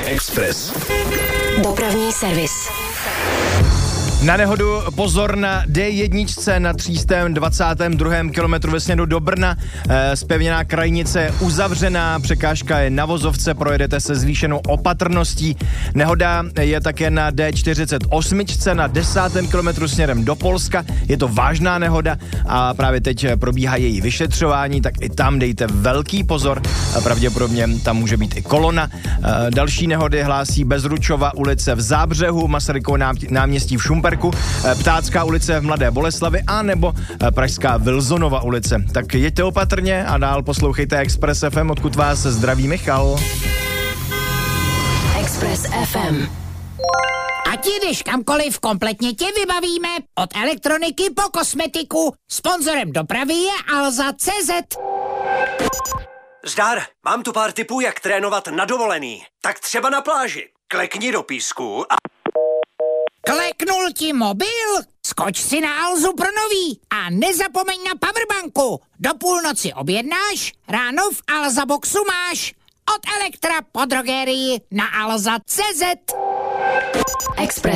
Express. Dopravní servis. Na nehodu pozor na D1 na 322. kilometru ve směru do Brna. Zpevněná krajnice je uzavřená, překážka je na vozovce, projedete se zvýšenou opatrností. Nehoda je také na D48 na 10. kilometru směrem do Polska. Je to vážná nehoda a právě teď probíhá její vyšetřování, tak i tam dejte velký pozor. Pravděpodobně tam může být i kolona. Další nehody hlásí Bezručova ulice v Zábřehu, Masarykovo náměstí v Šumperku, Ptácká ulice v Mladé Boleslavi a nebo pražská Wilsonova ulice. Tak jeďte opatrně a dál poslouchejte Express FM, odkud vás zdraví Michal. Express FM. Ať jdeš kamkoliv, kompletně tě vybavíme. Od elektroniky po kosmetiku. Sponzorem dopravy je Alza.cz. Zdar, mám tu pár tipů, jak trénovat na dovolený. Tak třeba na pláži. Klekni do písku a... Kleknul ti mobil? Skoč si na Alzu pro nový a nezapomeň na powerbanku. Do půlnoci objednáš, ráno v Alza Boxu máš. Od Elektra po drogerii na Alza.cz. Express